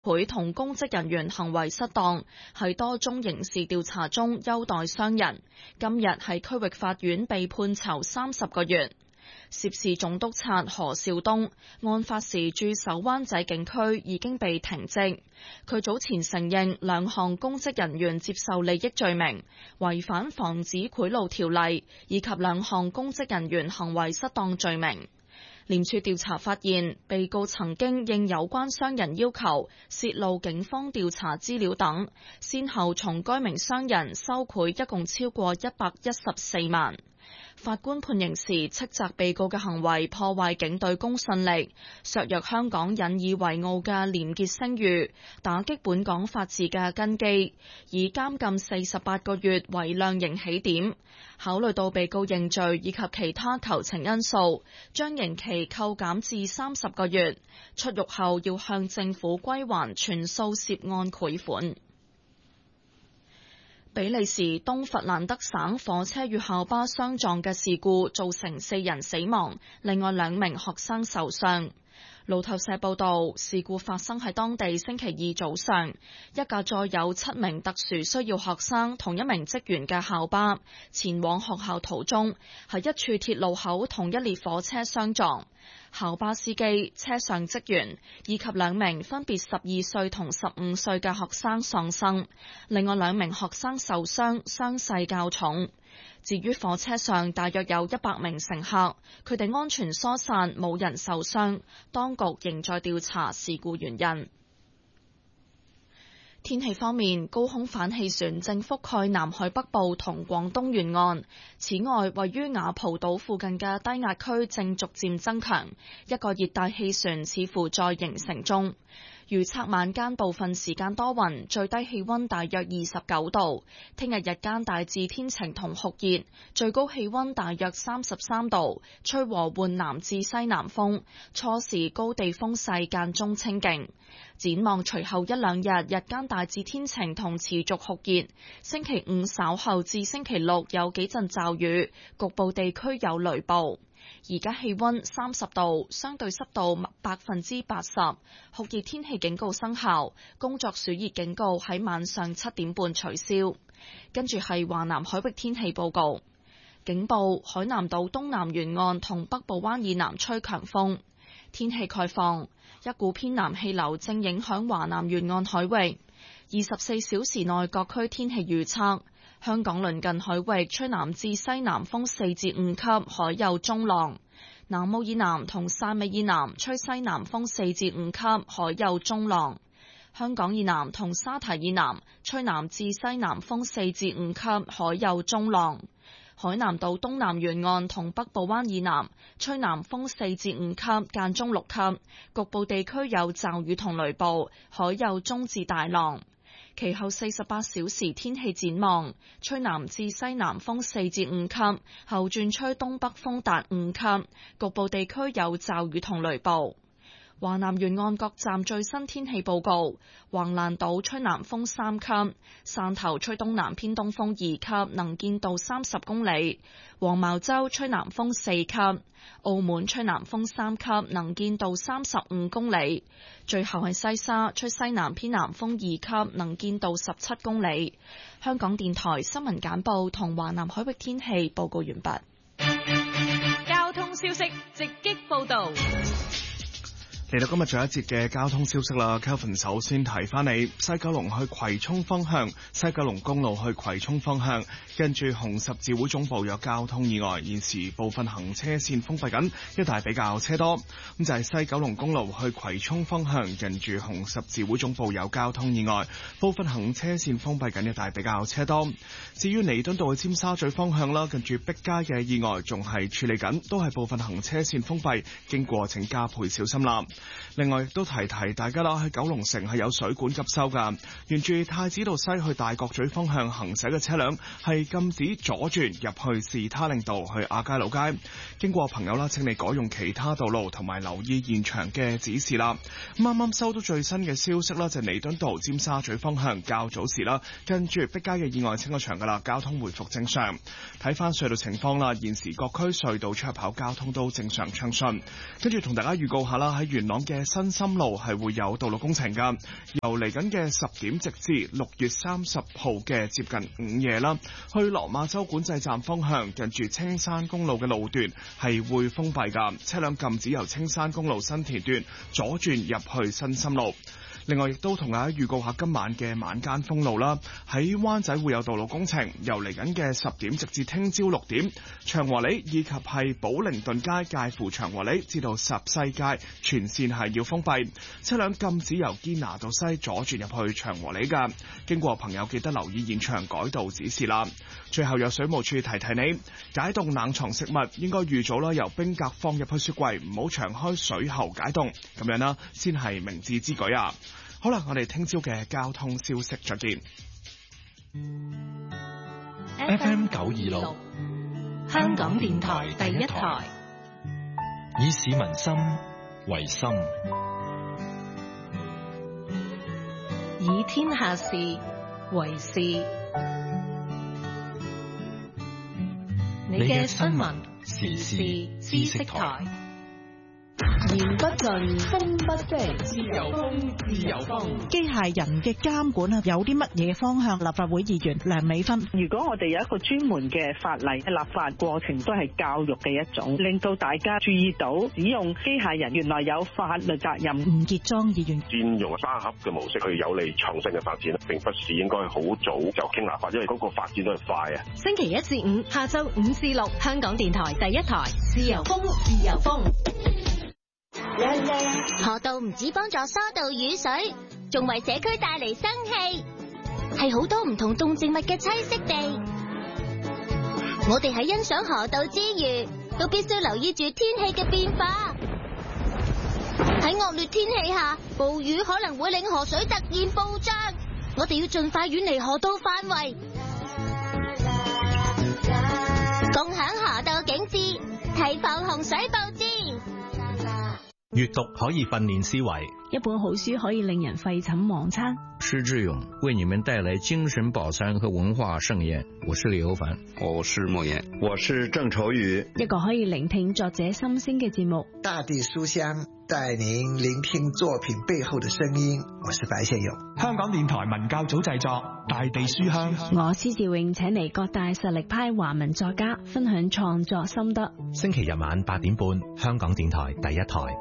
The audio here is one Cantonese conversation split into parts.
賄同公職人員行為失當，喺多宗刑事調查中優待商人。今日喺區域法院被判囚30個月。涉事總督察何兆東，案發時駐守灣仔警區，已經被停職。佢早前承認2項公職人員接受利益罪名，違反防止賄賂條例，以及2項公職人員行為失當罪名。廉署調查發現，被告曾經應有關商人要求泄露警方調查資料等，先後從該名商人收賄一共超過114萬。法官判刑時斥責被告嘅行為破壞警隊公信力，削弱香港引以為傲嘅廉潔聲譽，打擊本港法治嘅根基，以監禁48個月為量刑起點。考慮到被告認罪以及其他求情因素，將刑期扣減至30個月，出獄後要向政府歸還全數涉案賄款。比利時東弗蘭德省火車與校巴相撞嘅事故造成4人死亡，另外2名學生受傷。路透社報道，事故發生喺當地星期2早上，一架載有7名特殊需要學生同1名職員嘅校巴前往學校途中，喺一處鐵路口同一列火車相撞。校巴司機、車上職員以及2名分別12歲同15歲嘅學生喪生，另外2名學生受傷，傷勢較重。至於火車上大約有100名乘客，佢哋安全疏散，冇人受傷。當局仍在調查事故原因。天氣方面，高空反氣旋正覆蓋南海北部同廣東沿岸。此外，位於雅蒲島附近嘅低壓區正逐漸增強，一個熱帶氣旋似乎在形成中。預測晚間部分時間多雲，最低氣溫大約29度。聽日日間大致天晴同酷熱，最高氣溫大約33度，吹和緩南至西南風，初時高地風勢間中清勁。展望隨後1-2日，日間大致天晴同持續酷熱。星期5稍後至星期6有幾陣驟雨，局部地區有雷暴。而家氣溫30度，相對濕度80%，酷熱天氣警告生效，工作暑熱警告喺晚上7點半取消。跟住係華南海域天氣報告，警報：海南島東南沿岸同北部灣以南吹強風。天氣概況：一股偏南氣流正影響華南沿岸海域。24小時內各區天氣預測：香港鄰近海域吹南至西南風4至5級，海有中浪；南澳以南同汕尾以南吹西南風4至5級，海有中浪；香港以南同沙堤以南吹南至西南風4至5級，海有中浪。海南島東南沿岸同北部灣以南吹南風4至5級，間中6級，局部地區有驟雨同雷暴，海有中至大浪。其後48小時天氣展望：吹南至西南風4至5級，後轉吹東北風達5級，局部地區有驟雨同雷暴。華南沿岸各站最新天氣報告：橫瀾島吹南風3級，汕頭吹東南偏東風2級，能見度30公里；黃茅洲吹南風4級，澳門吹南風3級，能見度35公里。最後係西沙吹西南偏南風2級，能見度17公里。香港電台新聞簡報同華南海域天氣報告完畢。 交通消息直擊報道。 嚟到今日最後一節嘅交通消息啦 ，Kelvin 首先提翻你，西九龍去葵涌方向，西九龍公路去葵涌方向，跟住紅十字會總部有交通意外，現時部分行車線封閉緊，一帶比較車多。咁就係西九龍公路去葵涌方向，近住紅十字會總部有交通意外，部分行車線封閉緊，一帶比較車多。至於彌敦道去尖沙咀方向啦，近住碧街嘅意外仲係處理緊，都係部分行車線封閉，經過請加倍小心啦。另外亦都提提大家啦，喺九龍城係有水管急修噶，沿住太子道西去大角咀方向行駛嘅車輛係禁止左轉入去士他令道去亞皆老街，經過朋友啦，請你改用其他道路同埋留意現場嘅指示啦。啱啱收到最新嘅消息啦，就係彌敦道尖沙咀方向較早時啦，跟住碧街嘅意外清咗場噶啦，交通回復正常。睇翻隧道情況啦，現時各區隧道出入口交通都正常暢順。跟住同大家預告下啦，喺元朗嘅新深路係會有道路工程㗎，由嚟緊嘅10點直至6月30號嘅接近午夜啦，去落馬洲管制站方向近住青山公路嘅路段係會封閉㗎，車輛禁止由青山公路新田段左轉入去新深路。另外亦都同大家預告下今晚嘅晚間封路啦，喺灣仔會有道路工程，由嚟緊嘅10點直至聽朝6點，長和里以及係寶靈頓街介乎長和里至到十西街全線係要封閉，車輛禁止由堅拿道西左轉入去長和里㗎，經過朋友記得留意現場改道指示啦。最後有水務署提提你，解凍冷藏食物應該預早啦，由冰格放入去雪櫃，唔好長開水喉解凍，咁樣啦先係明智之舉啊！好啦，我哋聽朝嘅交通消息再見。 FM 926，香港電台第一台，以市民心為心，以天下事為事。你嘅新聞時事知識台。 言不盡，風不息，自由風，自由風。機械人嘅監管啊，有啲乜嘢方向？立法會議員梁美芬， 如果我哋有一個專門嘅法例，立法過程都係教育嘅一種，令到大家注意到使用機械人原來有法律責任。 吳傑莊議員， 佔用沙盒嘅模式去有利創新嘅發展，並不是應該好早就傾立法，因為嗰個發展都係快啊。 星期1至5下晝5至6，香港電台第一台，自由風，自由風。 河道唔止幫助疏導雨水，仲為社區帶嚟生氣，係好多唔同動植物嘅棲息地。我哋喺欣賞河道之餘，都必須留意住天氣嘅變化。喺惡劣天氣下，暴雨可能會令河水突然暴漲，我哋要盡快遠離河道範圍，共享河道景致，提防洪水暴至。 閱讀可以訓練思維， 一本好書可以令人廢寢忘餐。 施志勇為你們帶來精神飽餐和文化盛宴。我是李歐凡， 我是莫言，我是鄭愁予。 一個可以聆聽作者心聲嘅節目。 大地書香帶您聆聽作品背後的聲音。我是白先勇。 香港電台文教組製作《大地書香》。 我施志穎請嚟各大實力派華文作家分享創作心得。 星期日晚8點半，香港電台第一台。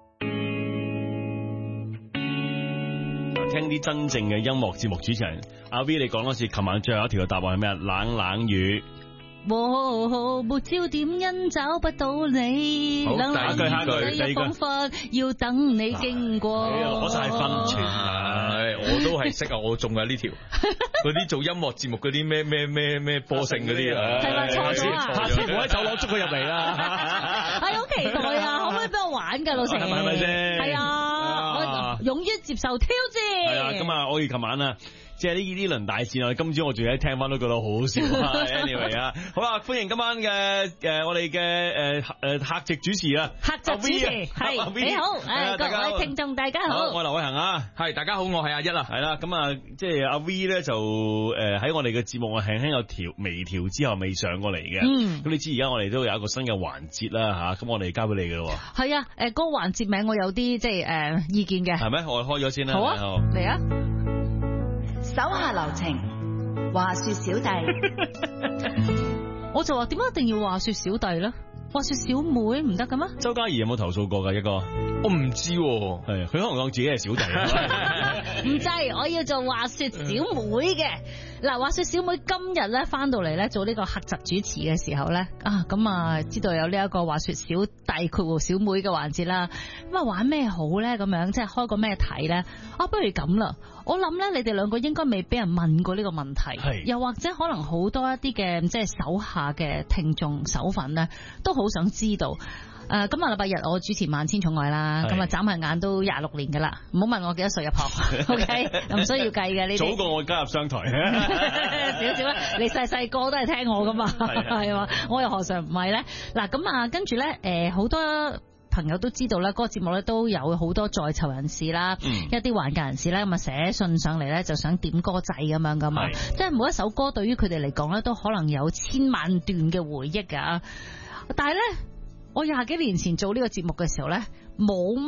聽啲真正嘅音樂節目主持人，阿 V 你講多次，琴晚最後一條嘅答案係咩啊？冷冷雨。 沒焦點因找不到你，冷冷雨這一方法要等你經過。 我就係分寸我都係識啊，我中啊呢條。嗰啲做音樂節目嗰啲咩播聲嗰啲啊， 係咪錯咗啊？ 下次我喺走廊捉佢入嚟啦。 係好期待啊！可唔可以俾我玩㗎，老成？ 係咪先？ 係啊，我勇於接受挑戰。 係啊，咁啊，我哋琴晚啊。即係呢輪大戰啊！今朝我仲喺聽翻都覺得好好笑。Anyway 啊，好啦，歡迎今晚嘅我哋嘅客席主持啊， 客席主持係你好，各位聽眾大家好， 我係劉偉恒啊， 係大家好，我係阿一啊， 係啦，咁啊，即係阿 V 咧就喺我哋嘅節目啊輕輕有微調之後未上過嚟嘅，咁你知而家我哋都有一個新嘅環節啦嚇，咁我哋交俾你嘅咯。 係啊，嗰個環節名我有啲即係意見嘅， 係咩？我開咗先啦。 好啊，嚟啊！ 手下留情，話說小弟， 我就話點解一定要話說小弟咧？話說小妹唔得噶咩？ 周嘉怡有冇投訴過噶？一個我唔知， 係佢可能當自己係小弟。 唔制，我要做話說小妹嘅。嗱，話說小妹今日咧翻到嚟咧做呢個客席主持嘅時候咧咁啊知道有呢一個話說小弟括弧小妹嘅環節啦。咁啊玩咩好咧？咁樣即係開個咩題咧？不如咁啦，我諗咧你哋兩個應該未俾人問過呢個問題，又或者可能好多一啲嘅即係手下嘅聽眾手粉咧都好想知道。咁啊禮拜日我主持萬千寵愛啦，咁啊眨下眼都26年噶啦，唔好問我幾多歲入行，OK， 唔需要計嘅呢啲。 早過我加入商台， 少少啦，你細個都係聽我噶嘛，係嘛，我又何嘗唔係咧？嗱，咁啊跟住咧，好多朋友都知道咧，嗰個節目咧都有好多在囚人士啦，一啲環教人士咧，咁啊寫信上嚟咧，就想點歌仔咁樣噶嘛，即係每一首歌對於佢哋嚟講咧，都可能有千萬段嘅回憶噶。但係咧，我20幾年前做呢個節目嘅時候咧，冇乜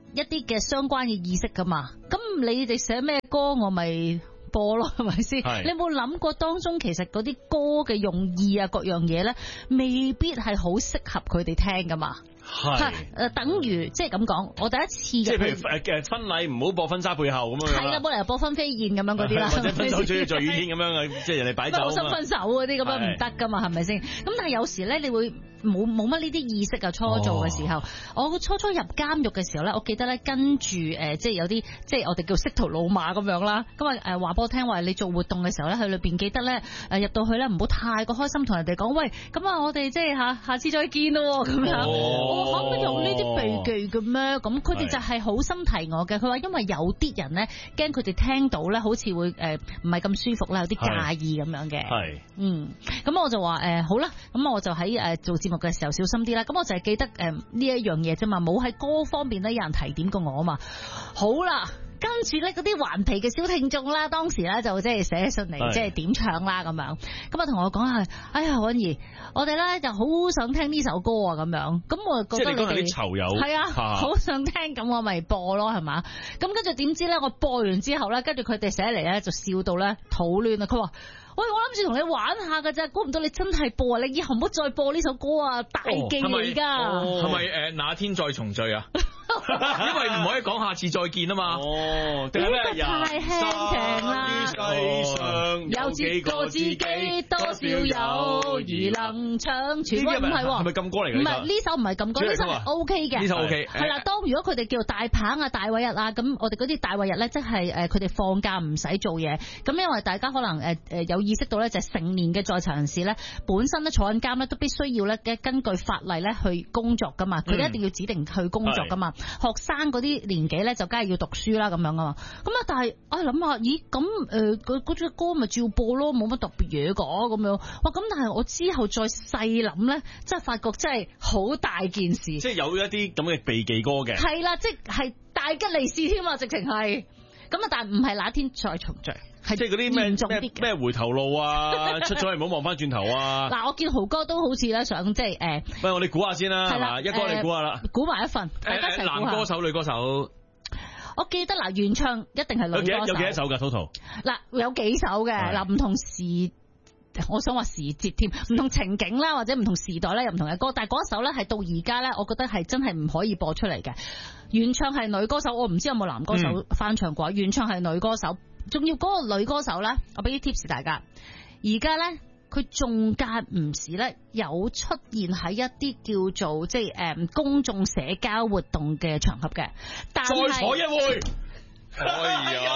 一啲嘅相關嘅意識噶嘛。咁你哋寫咩歌，我咪播咯，係咪先？你有冇諗過當中其實嗰啲歌嘅用意啊，各樣嘢咧，未必係好適合佢哋聽噶嘛？係等於即係咁講，我第一次即係譬如婚禮唔好播婚紗背後咁樣，係啦，冇理由播分飛燕咁樣嗰啲啦， 或者分手需要在雨天咁樣嘅，即係人哋擺酒好心分手嗰啲咁樣唔得噶嘛，係咪先？咁但係有時咧，你會冇乜呢啲意識啊，初做嘅時候，我初入監獄嘅時候咧，我記得咧跟住即係有啲即係我哋叫識途老馬咁樣啦，咁啊話俾我聽話，你做活動嘅時候咧，喺裏邊記得咧入到去咧唔好太過開心，同人哋講喂，咁啊我哋即係下次再見咯咁樣。可唔可以用呢啲避忌嘅咩？咁佢哋就係好心提我嘅。佢話因為有啲人咧驚佢哋聽到咧，好似會唔係咁舒服啦，有啲介意咁樣嘅。係，咁我就話好啦，咁我就喺做節目嘅時候小心啲啦。咁我就係記得呢一樣嘢啫嘛，冇喺歌方面咧有人提點過我啊嘛。好啦。跟住咧嗰啲頑皮嘅小聽眾啦，當時咧就即係寫信嚟，即係點唱啦咁樣。咁啊同我講係，哎呀韻儀，我哋咧就好想聽呢首歌啊咁樣。咁我覺得你哋啲囚友係啊，好想聽，咁我咪播咯係嘛。咁跟住點知咧，我播完之後咧，跟住佢哋寫嚟咧就笑到咧肚亂啊。佢話：喂，我諗住同你玩下㗎啫，估唔到你真係播啊！你以後唔好再播呢首歌啊，大忌嚟㗎。 係咪哪天再重聚啊？因為唔可以講下次再見啊嘛。 哦， 呢個太輕聽啦。 世上有幾個自己，多少友誼能長存。唔係喎， 係咪禁歌嚟嘅？ 唔係，呢首唔係禁歌，呢首係 O K 嘅。 呢首 O K。 係啦，當如果佢哋叫大棒啊、大偉日啊，咁我哋嗰啲大偉日咧，即係佢哋放假唔使做嘢。咁因為大家可能有意識到咧，就係成年嘅在囚人士咧，本身咧坐緊監咧，都必須要咧根據法例咧去工作噶嘛，佢哋一定要指定去工作噶嘛。學生嗰啲年紀咧就梗係要讀書啦咁樣啊嘛，咁啊但係我諗下，咦咁嗰隻歌咪照播咯，冇乜特別嘢講咁樣，哇咁但係我之後再細諗咧，真係發覺真係好大件事， 即係有一啲咁嘅避忌歌嘅， 係啦，即係大吉利是添啊，直情係咁啊，但係唔係哪天再重聚。 即係嗰啲咩回頭路啊，出咗嚟唔好望翻轉頭啊！ 嗱，我見豪哥都好似咧想即係喂，我哋估下先啦，係嘛？一哥你估下啦， 估埋一份，大家一齊估下。 男歌手、女歌手， 我記得嗱，原唱一定係女歌手。 有幾多首㗎 total？ 嗱，有幾首嘅嗱，唔同時，我想話時節添，唔同情景啦，或者唔同時代咧，有唔同嘅歌，但係嗰一首咧係到而家咧，我覺得係真係唔可以播出嚟嘅。原唱係女歌手，我唔知有冇男歌手翻唱過。原唱係女歌手。仲要嗰個女歌手咧，我俾啲 tips 大家。而家咧，佢仲間唔時咧有出現喺一啲叫做即係公眾社交活動嘅場合嘅。但係再坐一會， 哎呀，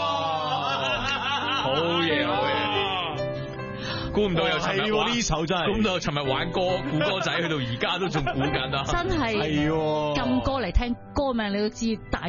好嘢好嘢！估唔到有尋日呢首真係， 估唔到尋日玩歌估歌仔，去到而家都仲估緊啊！ 真係係咁歌嚟聽歌名，你都知大。